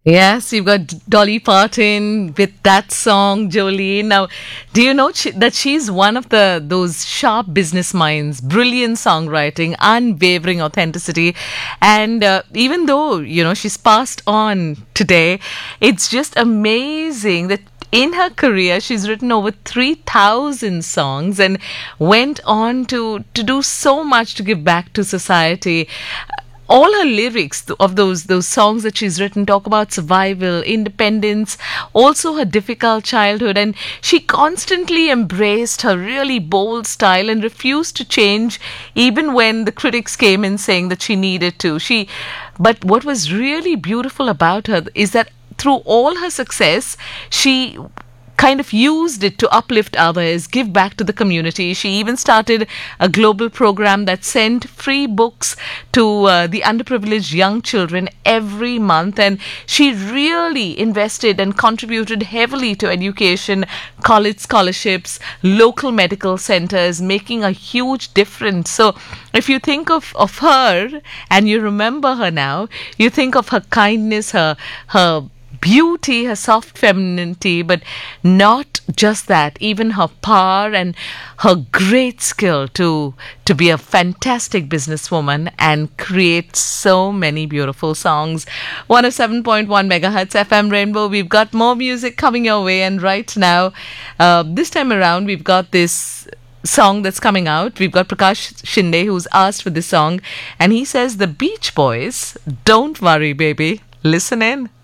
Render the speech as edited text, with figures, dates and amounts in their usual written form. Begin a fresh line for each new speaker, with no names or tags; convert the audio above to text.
Yes, you've got Dolly Parton with that song, Jolene. Now, do you know that she's one of those sharp business minds, brilliant songwriting, unwavering authenticity, and even though she's passed on today, it's just amazing that in her career, she's written over 3,000 songs and went on to do so much to give back to society. All her lyrics of those songs that she's written talk about survival, independence, also her difficult childhood, and she constantly embraced her really bold style and refused to change even when the critics came in saying that she needed to. But what was really beautiful about her is that through all her success, she kind of used it to uplift others, give back to the community. She even started a global program that sent free books to the underprivileged young children every month. And she really invested and contributed heavily to education, college scholarships, local medical centers, making a huge difference. So if you think of her and you remember her now, you think of her kindness, her beauty, her soft femininity, but not just that, even her power and her great skill to be a fantastic businesswoman and create so many beautiful songs. 107.1 megahertz FM Rainbow. We've got more music coming your way, and right now, this time around, we've got this song that's coming out. We've got Prakash Shinde who's asked for this song, and he says the Beach Boys, Don't Worry Baby. Listen in.